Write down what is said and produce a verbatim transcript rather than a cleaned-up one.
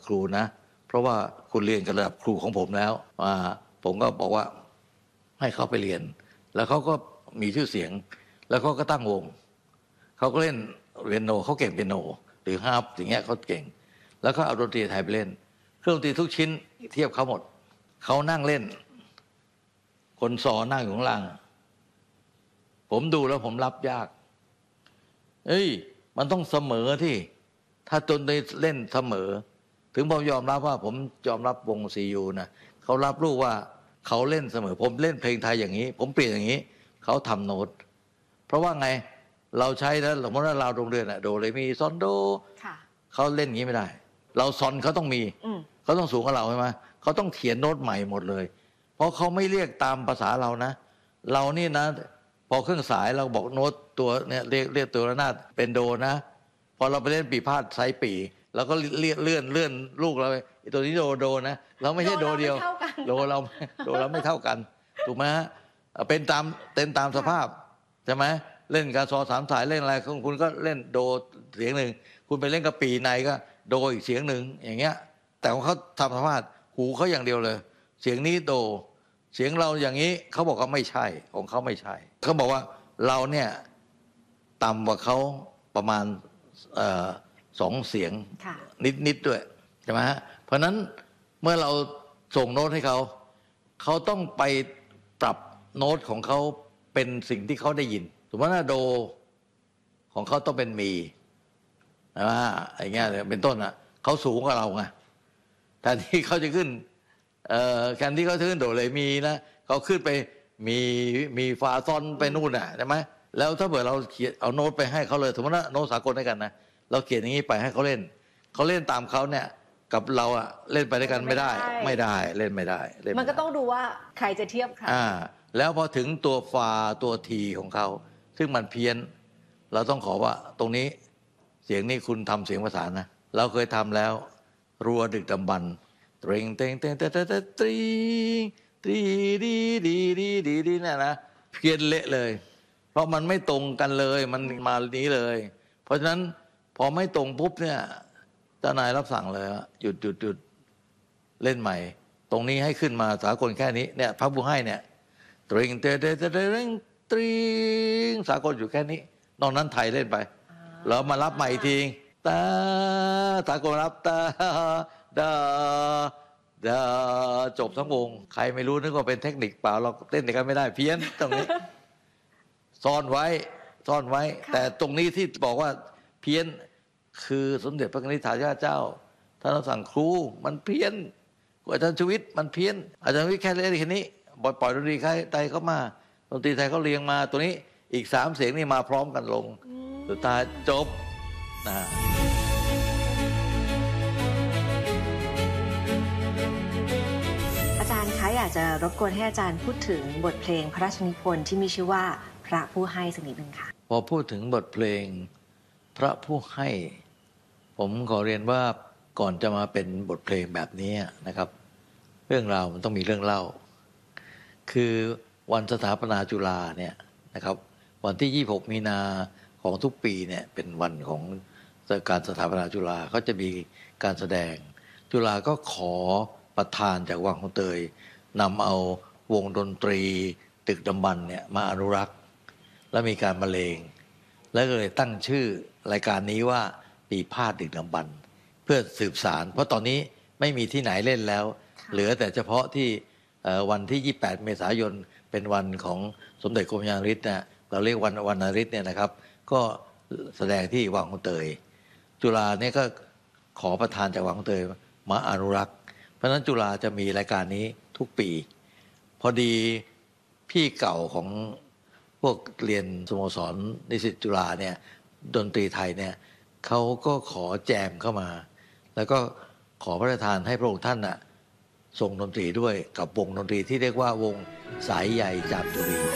ครูนะเพราะว่าคุณเรียนกับระดับครูของผมแล้วอ่าผมก็บอกว่าให้เขาไปเรียนแล้วเขาก็มีชื่อเสียงแล้วเขาก็ตั้งวงเขาก็เล่นเปียโนเขาเก่งเปียโนหรือฮาร์ปอย่างเงี้ยเขาเก่งแล้วก็เอาดนตรีไทยไปเล่นเครื่องดนตรีทุกชิ้นเทียบเขาหมดเขานั่งเล่นคนสอนนั่งอยู่ข้างล่างผมดูแล้วผมรับยากเอ้ยมันต้องเสมอที่ถ้าจนได้เล่นเสมอถึงผมยอมรับว่าผมยอมรับวงซียูนะเขารับรู้ว่าเขาเล่นเสมอผมเล่นเพลงไทยอย่างนี้ผมเปลี่ยนอย่างนี้เขาทำโน้ตเพราะว่าไงเราใช้แล้วสมมติว่าเราโรงเรียนอะโดเรมีซอนโดเขาเล่นอย่างนี้ไม่ได้เราซอนเขาต้องมีเขาต้องสูงกว่าเราใช่ไหมเขาต้องเขียนโน้ตใหม่หมดเลยเพราะเขาไม่เรียกตามภาษาเรานะเรานี่นะพอเครื่องสายเราบอกโน้ตตัวเนี่ยเรียกเรียกตัวระนาดเป็นโดนะพอเราไปเล่นปีพาดไซปีเราก็เลื่อนเลื่อนเลื่อนลูกเราไปตัวนี้โดโดนะเราไม่ใช่โดเดียวโดเราโดเราไม่เท่ากันถูกไหมฮะเป็นตามเต็มตามสภาพใช่ไหมเล่นการซอสามสายเล่นอะไรของคุณก็เล่นโดเสียงหนึ่งคุณไปเล่นกับปีในก็โดอีกเสียงหนึ่งอย่างเงี้ยแต่ของเขาทำสภาพหูเขาอย่างเดียวเลยเสียงนี้โดเสียงเราอย่างนี้เขาบอกว่าไม่ใช่ของเขาไม่ใช่เขาบอกว่าเราเนี่ยต่ำกว่าเขาประมาณสองเสียงนิดๆด้วยใช่ไหมฮะเพราะนั้นเมื่อเราส่งโน้ตให้เขาเขาต้องไปปรับโน้ตของเขาเป็นสิ่งที่เขาได้ยินสมมติว่าโดของเขาต้องเป็นมีนะว่าอย่างเงี้ยเป็นต้นอ่ะเขาสูงกว่าเราไงแทนที่เขาจะขึ้นเอ่อแทนที่เขาจะขึ้นโดเลยมีนะเขาขึ้นไปมีมีฟาซอนไปนู่นอ่ะใช่ไหมแล้วถ้าเกิดเราเขียนเอาโน้ตไปให้เขาเลยสมมติว่าโน้ตสากลด้วยกันนะเราเขียนอย่างนี้ไปให้เขาเล่นเขาเล่นตามเขาเนี่ยกับเราอะเล่นไปด้วยกันไม่ได้ไม่ได้เล่นไม่ได้มันก็ต้องดูว่าใครจะเทียบใครอ่าแล้วพอถึงตัวฟาตัวทีของเขาซึ่งมันเพี้ยนเราต้องขอว่าตรงนี้เสียงนี้คุณทำเสียงประสานนะเราเคยทำแล้วรัวดึกดำบรรพ์เตรงเตงเตงเตงเตงเตงตรีตรีดีดีดีดีดีเนี่ยนะเพี้ยนเละเลยเพราะมันไม่ตรงกันเลยมันมานี้เลยเพราะฉะนั้นพอไม่ตรงปุ๊บเนี่ยเจ้านายรับสั่งเลยหยุดหยุดหยุดเล่นใหม่ตรงนี้ให้ขึ้นมาสากลแค่นี้เนี่ยพระผู้ให้เนี่ยตริงเตเตเตเตริงตริงสากลอยู่แค่นี้นอกนั้นไทยเล่นไปแล้วมารับใหม่ทีตาสากลรับตาดาดาจบทั้งวงใครไม่รู้นึกว่าเป็นเทคนิคเปล่าเราเต้นกันไม่ได้เพี้ยนตรงนี้ซ่อนไว้ซ่อนไว้แต่ตรงนี้ที่บอกว่าเพี้ยนคือสมเด็จพระนิธิถาเจ้าท่านสั่งครูมันเพี้ยนอาจารย์ชีวิตมันเพี้ยนอาจารย์วิทย์แค่เล่นแค่นี้ปล่อยปล่อยดนตรีไทยเข้ามาดนตรีไทยเขาเรียงมาตัวนี้อีกสามเสียงนี่มาพร้อมกันลงสุดท้ายจบนะอาจารย์คะอยากจะรบกวนให้อาจารย์พูดถึงบทเพลงพระราชนิพนธ์ที่มีชื่อว่าพระผู้ให้สักนิดนึงค่ะพอพูดถึงบทเพลงพระผู้ให้ผมขอเรียนว่าก่อนจะมาเป็นบทเพลงแบบนี้นะครับเรื่องราวมันต้องมีเรื่องเล่าคือวันสถาปนาจุฬาเนี่ยนะครับวันที่ยี่สิบหกมีนาของทุกปีเนี่ยเป็นวันของการสถาปนาจุฬาเขาจะมีการแสดงจุฬาก็ขอประธานจากวังของเตยนำเอาวงดนตรีตึกดำบรรพ์เนี่ยมาอนุรักษ์และมีการบรรเลงแล้วก็เลยตั้งชื่อรายการนี้ว่าปีพาดดึกดำบรรพ์เพื่อสืบสารเพราะตอนนี้ไม่มีที่ไหนเล่นแล้วเหลือแต่เฉพาะที่วันที่ยี่สิบแปดเมษายนเป็นวันของสมเด็จกรมยานฤทธิ์นะเราเรียกวันวรรณฤทธิ์เนี่ยนะครับก็แสดงที่วังของเตยจุฬาเนี่ยก็ขอประธานจากวังของเตยมาอนุรักษ์เพราะฉะนั้นจุฬาจะมีรายการนี้ทุกปีพอดีพี่เก่าของพวกเรียนสโมสรนิสิตจุฬาเนี่ยดนตรีไทยเนี่ยเขาก็ขอแจมเข้ามาแล้วก็ขอพระราชทานให้พระองค์ท่านน่ะทรงดนตรีด้วยกับวงดนตรีที่เรียกว่าวงสายใยจามจุรี